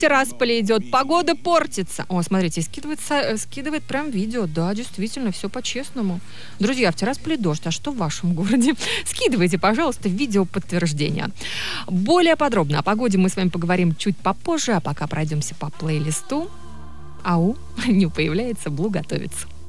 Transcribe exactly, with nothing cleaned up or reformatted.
Тирасполе идет, погода портится. О, смотрите, скидывает, са- скидывает прям видео. Да, действительно, все по-честному. Друзья, в Тирасполе дождь. А что в вашем городе? Скидывайте, пожалуйста, видео подтверждения. Более подробно о погоде мы с вами поговорим чуть попозже, а пока пройдемся по плейлисту. Ау, не появляется, Блу готовится.